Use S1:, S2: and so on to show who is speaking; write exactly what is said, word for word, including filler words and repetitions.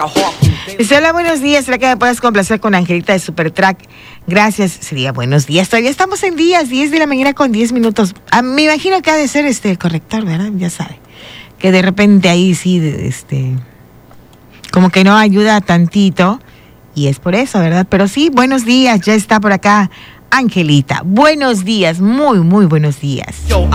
S1: Dice, hola, buenos días. ¿Será que me puedes complacer con Angelita de Supertrack? Gracias. Sería buenos días. Todavía estamos en días, diez de la mañana con diez minutos. Ah, me imagino que ha de ser este el corrector, ¿verdad? Ya sabe. Que de repente ahí sí, este, como que no ayuda tantito. Y es por eso, ¿verdad? Pero sí, buenos días. Ya está por acá Angelita. Buenos días, muy, muy buenos días.